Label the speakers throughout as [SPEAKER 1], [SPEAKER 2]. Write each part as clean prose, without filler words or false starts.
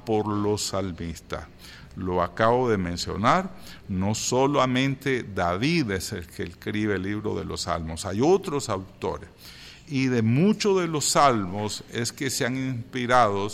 [SPEAKER 1] por los salmistas. Lo acabo de mencionar, no solamente David es el que escribe el libro de los Salmos, hay otros autores. Y de muchos de los salmos es que se han inspirado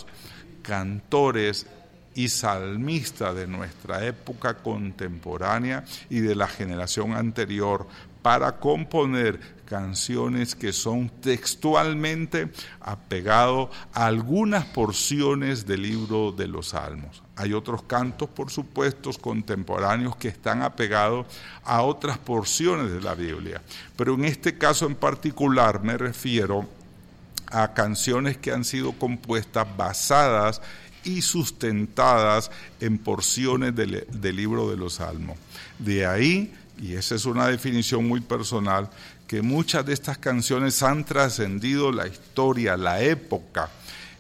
[SPEAKER 1] cantores y salmistas de nuestra época contemporánea y de la generación anterior para componer canciones que son textualmente apegados a algunas porciones del libro de los Salmos. Hay otros cantos, por supuesto, contemporáneos que están apegados a otras porciones de la Biblia, pero en este caso en particular me refiero a canciones que han sido compuestas basadas y sustentadas en porciones del libro de los Salmos. De ahí, y esa es una definición muy personal, que muchas de estas canciones han trascendido la historia, la época,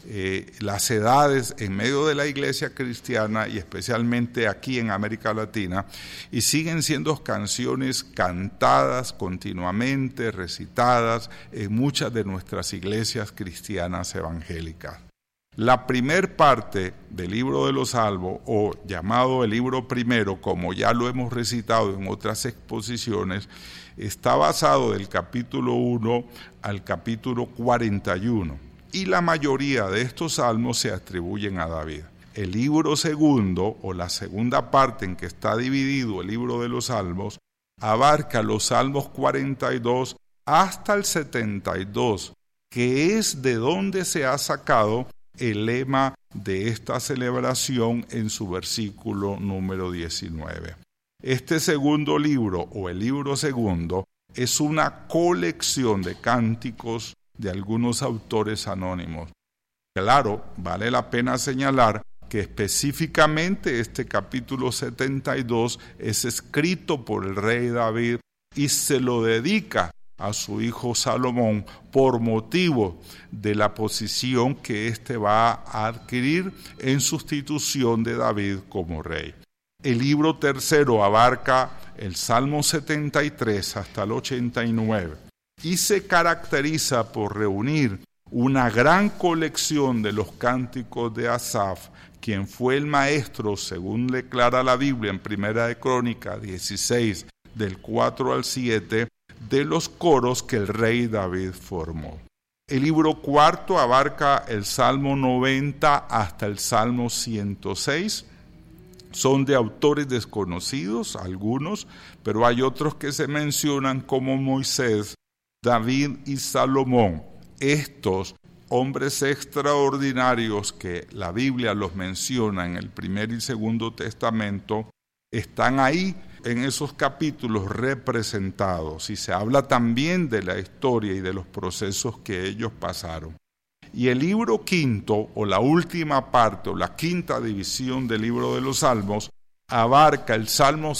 [SPEAKER 1] las edades en medio de la iglesia cristiana y especialmente aquí en América Latina, y siguen siendo canciones cantadas continuamente, recitadas en muchas de nuestras iglesias cristianas evangélicas. La primer parte del libro de los Salmos, o llamado el libro primero, como ya lo hemos recitado en otras exposiciones, está basado del capítulo 1 al capítulo 41, y la mayoría de estos salmos se atribuyen a David. El libro segundo, o la segunda parte en que está dividido el libro de los Salmos, abarca los Salmos 42 hasta el 72, que es de donde se ha sacado el lema de esta celebración en su versículo número 19. Este segundo libro, o el libro segundo, es una colección de cánticos de algunos autores anónimos. Claro, vale la pena señalar que específicamente este capítulo 72 es escrito por el rey David y se lo dedica a su hijo Salomón por motivo de la posición que éste va a adquirir en sustitución de David como rey. El libro tercero abarca el Salmo 73 hasta el 89 y se caracteriza por reunir una gran colección de los cánticos de Asaf, quien fue el maestro, según declara la Biblia en Primera de Crónicas 16, del 4 al 7, de los coros que el rey David formó. El libro cuarto abarca el Salmo 90 hasta el Salmo 106. Son de autores desconocidos, algunos, pero hay otros que se mencionan como Moisés, David y Salomón. Estos hombres extraordinarios que la Biblia los menciona en el Primer y Segundo Testamento, están ahí en esos capítulos representados, y se habla también de la historia y de los procesos que ellos pasaron. Y el libro quinto, o la última parte, o la quinta división del libro de los Salmos, abarca el Salmo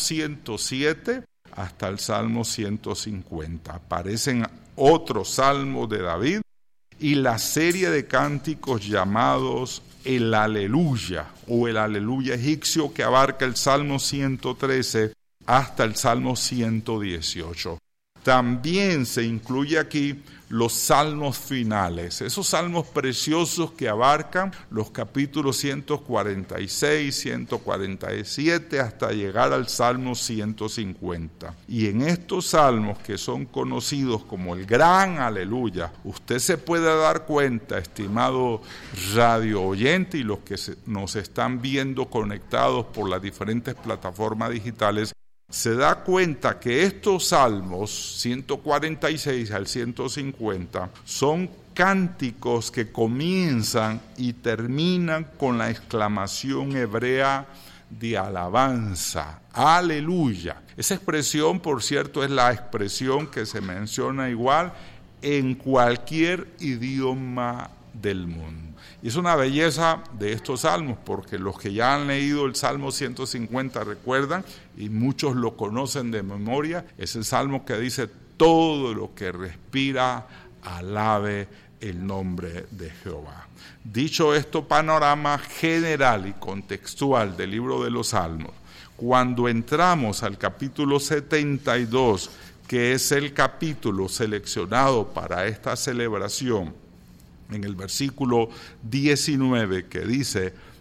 [SPEAKER 1] 107 hasta el Salmo 150. Aparecen otros salmos de David y la serie de cánticos llamados el Aleluya, o el Aleluya egipcio, que abarca el Salmo 113 hasta el Salmo 118. También se incluye aquí los salmos finales, esos salmos preciosos que abarcan los capítulos 146, 147 hasta llegar al Salmo 150. Y en estos salmos, que son conocidos como el Gran Aleluya, usted se puede dar cuenta, estimado radio oyente y los que nos están viendo conectados por las diferentes plataformas digitales, se da cuenta que estos salmos 146 al 150 son cánticos que comienzan y terminan con la exclamación hebrea de alabanza, aleluya. Esa expresión, por cierto, es la expresión que se menciona igual en cualquier idioma del mundo. Y es una belleza de estos salmos, porque los que ya han leído el Salmo 150 recuerdan, y muchos lo conocen de memoria, es el salmo que dice: todo lo que respira alabe el nombre de Jehová. Dicho esto, panorama general y contextual del libro de los Salmos, cuando entramos al capítulo 72, que es el capítulo seleccionado para esta celebración, en el versículo 19, que dice: